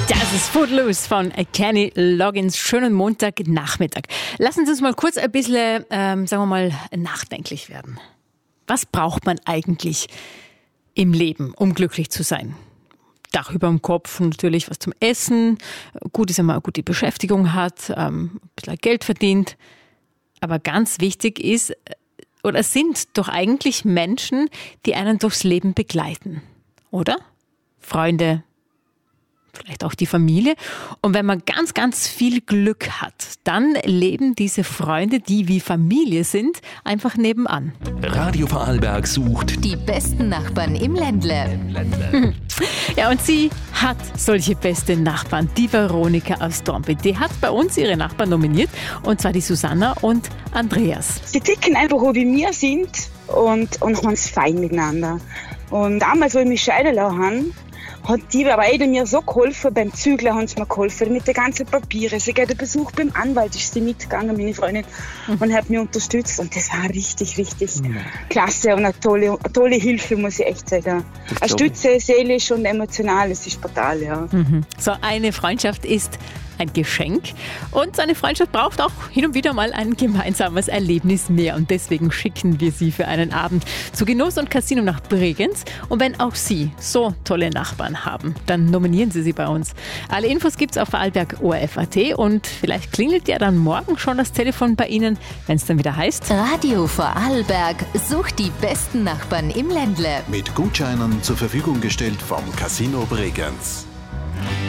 Das ist Footloose von Kenny Loggins. Schönen Montagnachmittag. Lassen Sie uns mal kurz ein bisschen, sagen wir mal, nachdenklich werden. Was braucht man eigentlich im Leben, um glücklich zu sein? Dach über dem Kopf, natürlich was zum Essen. Gut ist, wenn man eine gute Beschäftigung hat, ein bisschen Geld verdient. Aber ganz wichtig ist, oder sind doch eigentlich Menschen, die einen durchs Leben begleiten, oder? Freunde, vielleicht auch die Familie. Und wenn man ganz, ganz viel Glück hat, dann leben diese Freunde, die wie Familie sind, einfach nebenan. Radio Vorarlberg sucht Die besten Nachbarn im Ländle. Ja, und sie hat solche beste Nachbarn, die Veronika aus Dornbirn. Die hat bei uns ihre Nachbarn nominiert, und zwar die Susanna und Andreas. Sie ticken einfach, wie wir sind und haben es fein miteinander. Und damals, wo ich mich scheiden lassen habe, hat die beide mir so geholfen, beim Zügler haben sie mir geholfen, mit den ganzen Papieren. Sie geht den Besuch beim Anwalt, ist sie mitgegangen, meine Freundin, und hat mich unterstützt. Und das war richtig, richtig klasse und eine tolle Hilfe, muss ich echt sagen. Eine Stütze, seelisch und emotional, das ist brutal, ja. So eine Freundschaft ist ein Geschenk, und so eine Freundschaft braucht auch hin und wieder mal ein gemeinsames Erlebnis mehr, und deswegen schicken wir Sie für einen Abend zu Genuss und Casino nach Bregenz. Und wenn auch Sie so tolle Nachbarn haben, dann nominieren Sie sie bei uns. Alle Infos gibt's auf Vorarlberg ORF.at, und vielleicht klingelt ja dann morgen schon das Telefon bei Ihnen, wenn es dann wieder heißt: Radio Vorarlberg sucht die besten Nachbarn im Ländle. mit Gutscheinen zur Verfügung gestellt vom Casino Bregenz.